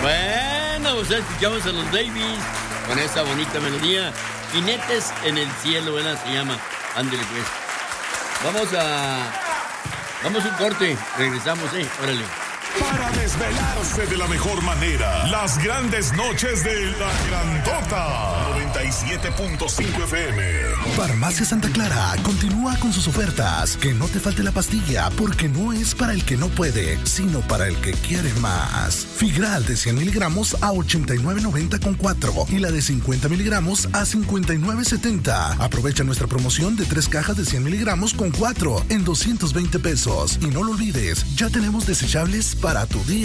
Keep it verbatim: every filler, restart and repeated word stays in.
Bueno, pues escuchamos a los Babies con esa bonita melodía. Jinetes en el cielo, ¿verdad? Se llama. Ándale, pues. Vamos a... Vamos a un corte. Regresamos, ¿eh? Órale. Para desvelarse de la mejor manera, las grandes noches de La Grandota. noventa y siete punto cinco F M. Farmacia Santa Clara continúa con sus ofertas. Que no te falte la pastilla, porque no es para el que no puede, sino para el que quiere más. Figral de cien miligramos a ochenta y nueve noventa con cuatro y la de cincuenta miligramos a cincuenta y nueve setenta. Aprovecha nuestra promoción de tres cajas de cien miligramos con cuatro en doscientos veinte pesos. Y no lo olvides, ya tenemos desechables para tu día.